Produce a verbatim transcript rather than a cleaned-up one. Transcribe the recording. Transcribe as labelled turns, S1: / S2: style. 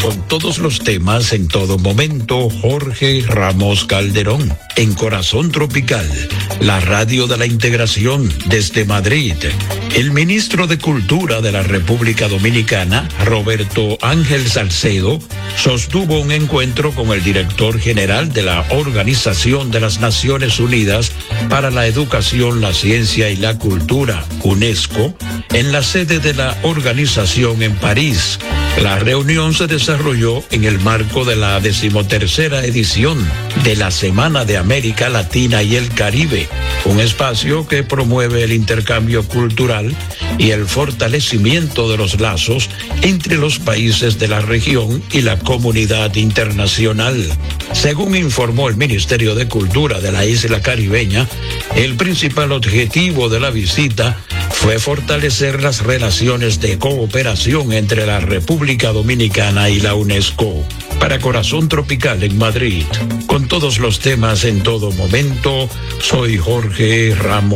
S1: Con todos los temas en todo momento, Jorge Ramos Calderón. En Corazón Tropical, la radio de la integración desde Madrid. El ministro de Cultura de la República Dominicana, Roberto Ángel Salcedo, sostuvo un encuentro con el director general de la Organización de las Naciones Unidas para la Educación, la Ciencia y la Cultura, UNESCO, en la sede de la organización en París. La reunión se desarrolló en el marco de la decimotercera edición de la Semana de América Latina y el Caribe, un espacio que promueve el intercambio cultural y el fortalecimiento de los lazos entre los países de la región y la comunidad internacional. Según informó el Ministerio de Cultura de la isla caribeña, el principal objetivo de la visita fue fortalecer las relaciones de cooperación entre la República Dominicana y la UNESCO. Para Corazón Tropical en Madrid, con todos los temas en todo momento, soy Jorge Ramos.